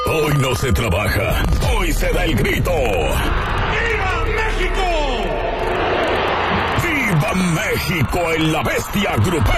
Hoy no se trabaja, hoy se da el grito. ¡Viva México! ¡Viva México en la bestia grupera!